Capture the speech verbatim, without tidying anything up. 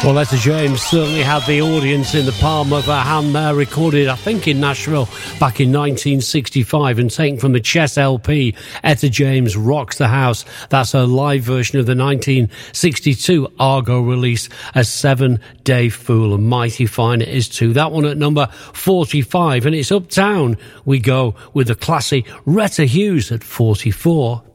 Well, Etta James certainly had the audience in the palm of her hand there, recorded, I think, in Nashville back in nineteen sixty-five and taken from the Chess L P, Etta James Rocks the House. That's her live version of the nineteen sixty-two Argo release, A Seven-Day Fool, and mighty fine it is too. That one at number forty-five, and it's uptown we go with the classy Retta Hughes at forty-four.